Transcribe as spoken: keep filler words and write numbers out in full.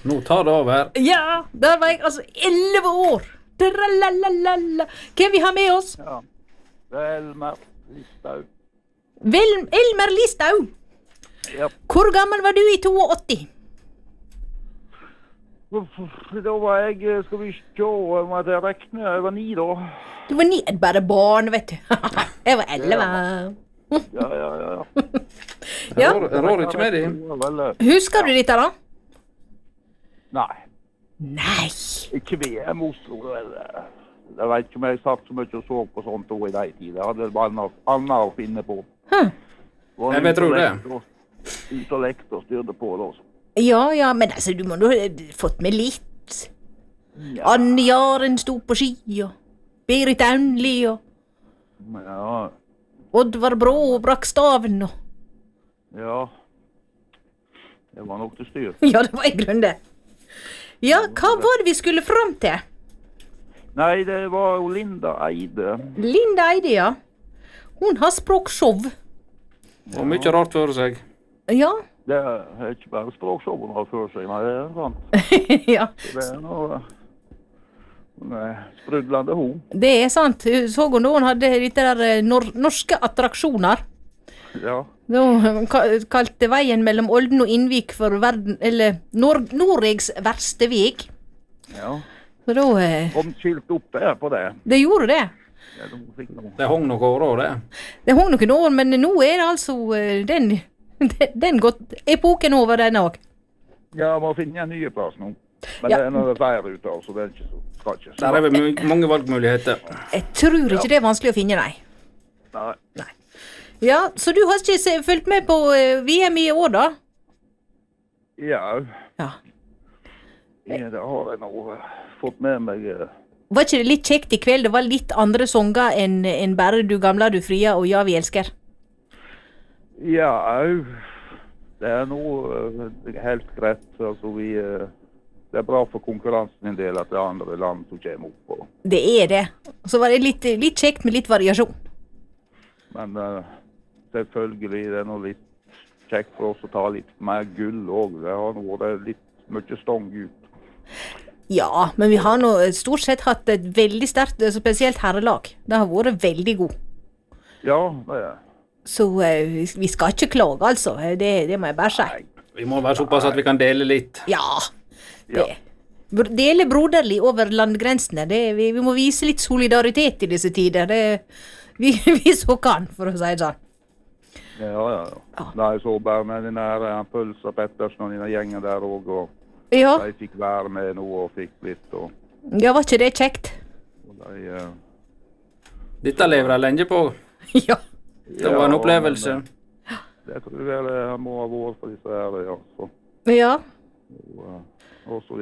Nå tar det over. Ja, der var jeg altså elleve år. Tralalala. Hvem vi har med oss? Ja. Det er Elmer Listhaug. Vel, Elmer Listhaug. Ja. Hvor gammel var du i åttito? Da var jeg, skal vi se, må jeg rekne, jeg var ni da. Du var ni, bare barn, vet du. Jeg var elleve. Ja, ja, ja. ja. Ja. Jeg rår, jeg rår ikke med dem. Husker du dette da? Nei, Nei. ikke V M Oslo. Eller. Jeg vet ikke om jeg satt så mye og så på sånt år i de tider. Jeg hadde bare annet, annet å finne på. Hm. Jeg vet tro det. Ut og lekte og styrte på det også. Ja, ja, men altså, du må nå ha fått med litt. Ja. Anne Jaren sto på ski, og Berit Aunli, og Ja, Oddvar Brå og brakk staven, og ja. Det var nok til styr. ja, det var i grunnen det. Ja, hva var det vi skulle fram til? Nei, det var jo Linda Eide. Linda Eide, ja. Hun har språkshow. Og mye rart for seg. Ja, Det er ikke bare språkshow hun har for seg, nei, det er sant. ja. Det er noe... Hun er sprudlende hun. Det er sant. Så hun da hun hadde dette der eh, nor norske attraksjoner. Ja. Da hun ka kalte veien mellom Olden og Innvik for verden, eller Nor Norges verste veg. Ja. Så da, eh, Kom skilt opp der på det. det gjorde det. Ja, de fikk noe. Det hong noe år også, det. Det hong noen år, men nå er det altså eh, den, den, den gått epoken over den òg. Ja, må finne en ny plass nå. Men Ja. det er noe flere ut av, så det er ikke så, skal ikke så. Der er vel my- mange valgmuligheter. Jeg tror ikke det er vanskelig å finne, nei. Nei. Ja, så du har ikke se, fulgt med på eh, V M i år, da? Ja, Ja. ja, det har jeg nå eh, fått med meg. eh. Var ikke det litt kjekt i kveld? Det var litt andre sanger enn enn bare Du gamla, du fria og Ja, vi elsker. Ja, au. Det er noe eh, helt greit. Altså, vi... eh, Det er bra for konkurransen en del at det er andre land som kommer opp. Og, Det er det. Og så var det litt, litt kjekt med litt variasjon. men eh, selvfølgelig det er noe litt kjekt for oss å ta litt mer gull også. Det har nå vært litt mye stong ut. Ja, men vi har nå stort sett hatt et veldig sterkt, eh, spesielt herrelag. Det har vært veldig god. Ja, det er. Så eh, vi vi skal ikke klage, altså. Det, det må jeg bare si. Vi må være såpass at vi kan dele litt. Ja, Ja. det. Br- Dele broderlig over landgrensene. Det, vi, vi må vise litt solidaritet i disse tider. Det, vi, vi så kan, for å si det sånn. Ja, ja, ja. Nei, så bare med den der eh, Pølsa Pettersen og den gjengen der også, og Ja, de fikk være med noe og fikk litt, og, ja, var ikke det kjekt? og de... eh, Dette lever jeg lenge på. Ja. Det var en opplevelse. men, eh, Det tror jeg det må ha vært for disse her, ja. Så, Ja. og, eh, også